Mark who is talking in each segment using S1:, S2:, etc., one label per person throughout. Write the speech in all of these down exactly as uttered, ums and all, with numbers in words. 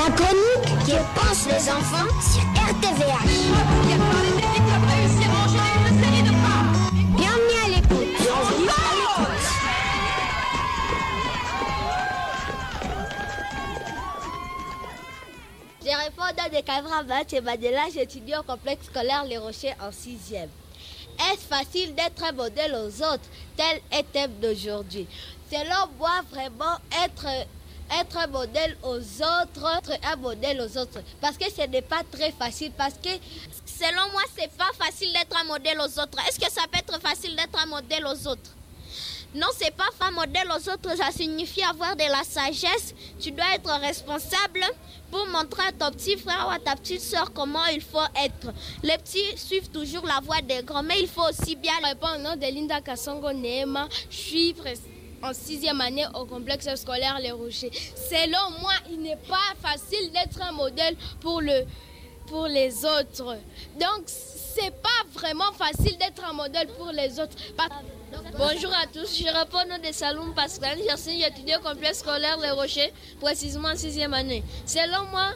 S1: La chronique que pensent les enfants sur R T V H. Bienvenue à l'écoute. Bienvenue à l'écoute.
S2: Je réponds à des camarades et Madela, j'étudie au complexe scolaire Les Rochers en sixième. Est-ce facile d'être un modèle aux autres? Tel est le thème d'aujourd'hui. Selon moi, vraiment, être, être un modèle aux autres, être un modèle aux autres, parce que ce n'est pas très facile, parce que
S3: selon moi, c'est pas facile d'être un modèle aux autres. Est-ce que ça peut être facile d'être un modèle aux autres? Non, c'est pas un modèle aux autres, ça signifie avoir de la sagesse. Tu dois être responsable pour montrer à ton petit frère ou à ta petite soeur comment il faut être. Les petits suivent toujours la voie des grands, mais il faut aussi bien
S4: répondre au nom de Linda Kassongo Neema. Je suis en sixième année au complexe scolaire Les Rochers. Selon moi, il n'est pas facile d'être un modèle pour, le, pour les autres. Donc, c'est pas vraiment facile d'être un modèle pour les autres. Bonjour à tous, je réponds au nom de Saloum Pascal. J'étudie au complexe scolaire Les Rochers, précisément en sixième année. Selon moi,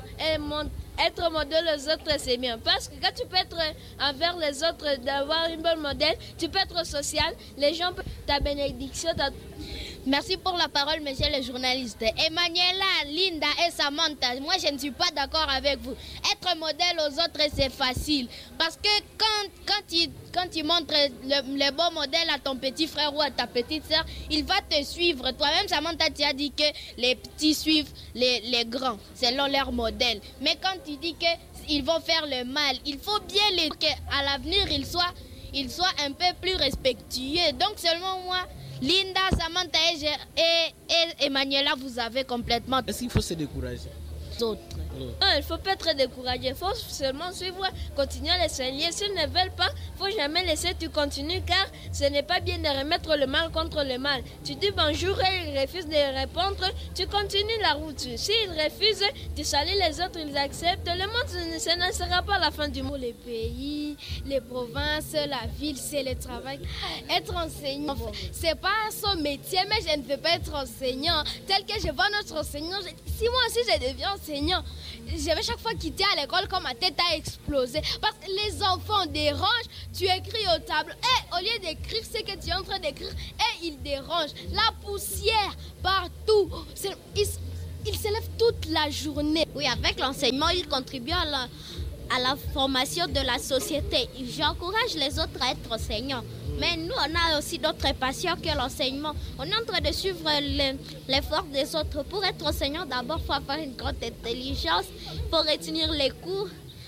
S4: être modèle aux autres, c'est bien. Parce que quand tu peux être envers les autres, d'avoir une bonne modèle, tu peux être social, les gens peuvent ta bénédiction. Ta...
S3: Merci pour la parole, monsieur le journaliste. Emmanuela, Linda et Samantha, moi je ne suis pas d'accord avec vous. Être modèle aux autres, c'est facile. Parce que quand, quand, tu, quand tu montres le, le bon modèle à ton petit frère ou à ta petite soeur, il va te suivre. Toi-même, Samantha, tu as dit que les petits suivent les, les grands selon leur modèle. Mais quand tu dis qu'ils vont faire le mal, il faut bien les, qu'à l'avenir, ils soient, ils soient un peu plus respectueux. Donc, selon moi, Linda, Samantha et, et, et Emmanuela, vous avez complètement...
S5: Est-ce qu'il faut se décourager?
S4: Autres. Non, il ne faut pas être découragé, il faut seulement suivre, continuer à les soigner. S'ils ne veulent pas, il ne faut jamais laisser tu continuer, car ce n'est pas bien de remettre le mal contre le mal. Tu dis bonjour et ils refusent de répondre, tu continues la route. S'ils refusent, tu salues les autres, ils acceptent. Le monde, ce ne sera pas la fin du monde. Les pays, les provinces, la ville, c'est le travail. Être enseignant, ce n'est pas son métier, mais je ne veux pas être enseignant. Tel que je vois notre enseignant, si moi aussi je deviens enseignant, je vais chaque fois quitter à l'école quand ma tête a explosé. Parce que les enfants dérangent, tu écris au tableau. Et au lieu d'écrire ce que tu es en train d'écrire, et ils dérangent. La poussière partout. Ils, ils se lèvent toute la journée.
S3: Oui, avec l'enseignement, ils contribuent à la, à la formation de la société. J'encourage les autres à être enseignants. Mais nous, on a aussi d'autres passions que l'enseignement. On est en train de suivre l'effort des autres. Pour être enseignant, d'abord, il faut avoir une grande intelligence, il faut retenir les cours.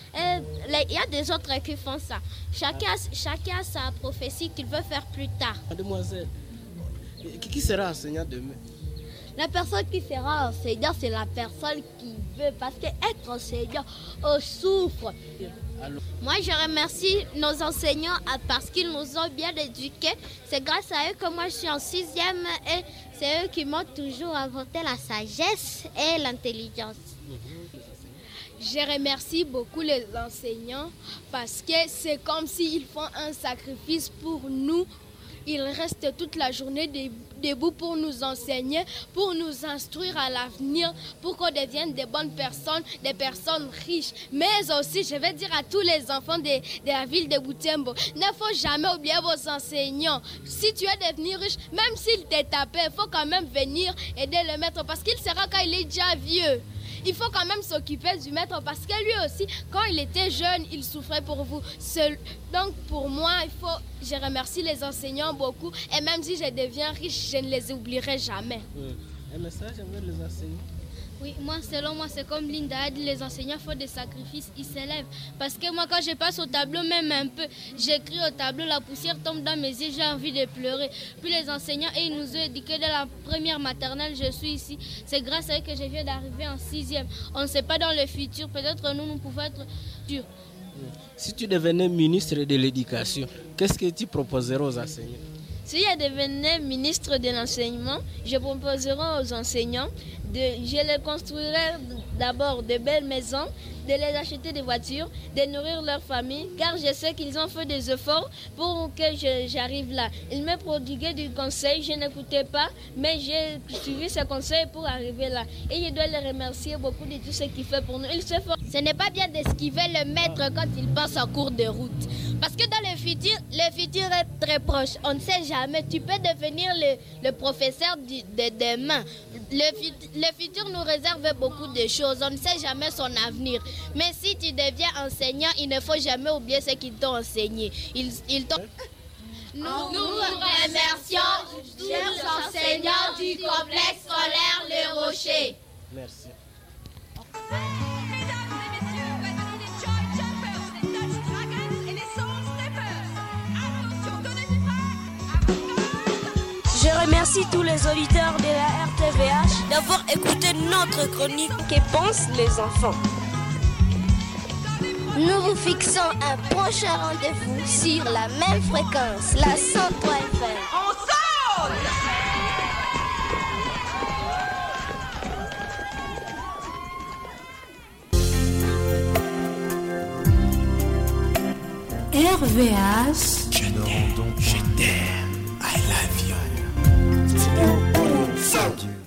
S3: Il y a des autres qui font ça. Chacun, chacun a sa prophétie qu'il veut faire plus tard.
S5: Mademoiselle, qui sera enseignant demain?
S2: La personne qui sera enseignant, c'est la personne qui veut. Parce qu'être enseignant, on souffre.
S3: Alors. Moi, je remercie nos enseignants parce qu'ils nous ont bien éduqués. C'est grâce à eux que moi, je suis en sixième et c'est eux qui m'ont toujours inventé la sagesse et l'intelligence.
S4: Je remercie beaucoup les enseignants parce que c'est comme s'ils font un sacrifice pour nous. Ils restent toute la journée debout pour nous enseigner, pour nous instruire à l'avenir, pour qu'on devienne des bonnes personnes, des personnes riches. Mais aussi, je vais dire à tous les enfants de, de la ville de Butembo, ne faut jamais oublier vos enseignants. Si tu es devenu riche, même s'il t'est tapé, il faut quand même venir aider le maître parce qu'il sera quand il est déjà vieux. Il faut quand même s'occuper du maître parce que lui aussi, quand il était jeune, il souffrait pour vous. Seul. Donc pour moi, il faut, je remercie les enseignants beaucoup et même si je deviens riche, je ne les oublierai jamais.
S5: Un message envers les enseignants?
S4: Oui, moi, selon moi, c'est comme Linda a dit, les enseignants font des sacrifices, ils s'élèvent. Parce que moi, quand je passe au tableau, même un peu, j'écris au tableau, la poussière tombe dans mes yeux, j'ai envie de pleurer. Puis les enseignants, et ils nous ont éduqués dès la première maternelle, je suis ici. C'est grâce à eux que je viens d'arriver en sixième. On ne sait pas dans le futur, peut-être nous, nous pouvons être sûrs.
S5: Si tu devenais ministre de l'Éducation, qu'est-ce que tu proposerais aux enseignants?
S4: Si je devenais ministre de l'enseignement, je proposerais aux enseignants, de, je les construirais d'abord de belles maisons de les acheter des voitures, de nourrir leur famille, car je sais qu'ils ont fait des efforts pour que je, j'arrive là. Ils me prodiguaient du conseil, je n'écoutais pas, mais j'ai suivi ces conseils pour arriver là. Et je dois les remercier beaucoup de tout ce qu'il fait pour nous. Il se fait...
S3: Ce n'est pas bien d'esquiver le maître quand il passe en cours de route. Parce que dans le futur, le futur est très proche. On ne sait jamais. Tu peux devenir le, le professeur du, de demain. Le, le futur nous réserve beaucoup de choses. On ne sait jamais son avenir. Mais si tu deviens enseignant, il ne faut jamais oublier ce qu'ils t'ont enseigné. Ils, ils t'ont...
S2: Nous nous remercions tous les enseignants du complexe scolaire Les Rochers.
S5: Merci.
S6: Je remercie tous les auditeurs de la R T V H d'avoir écouté notre chronique Que pensent les enfants.
S1: Nous vous fixons un prochain rendez-vous sur la même fréquence, la cent trois F M.
S7: R V H.
S8: Je t'aime, je t'aime, I love you.
S1: Thank you.